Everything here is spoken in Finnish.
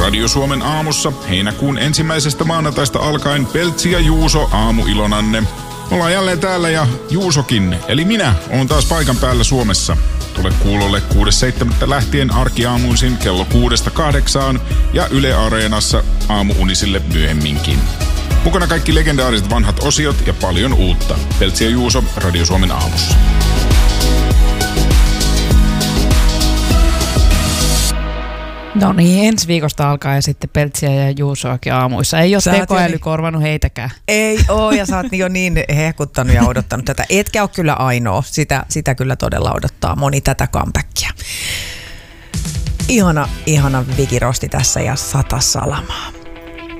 Radio Suomen aamussa heinäkuun 1. maanantaista alkaen Peltsi ja Juuso aamuilonanne. Ollaan jälleen täällä ja Juusokin, eli minä, oon taas paikan päällä Suomessa. Tule kuulolle 6.7. lähtien arkiaamuisin kello 6-8 ja Yle Areenassa aamuunisille myöhemminkin. Mukana kaikki legendaariset vanhat osiot ja paljon uutta. Peltsi ja Juuso Radio Suomen aamussa. No niin, ensi viikosta alkaa ja sitten Peltsiä ja Juusoakin aamuissa. Ei ole tekoäly korvannut heitäkään. Ei ole, ja sä oot jo niin hehkuttanut ja odottanut tätä. Etkä ole kyllä ainoa. Sitä kyllä todella odottaa moni tätä comebackia. Ihana Vikirosti tässä ja 100 salamaa.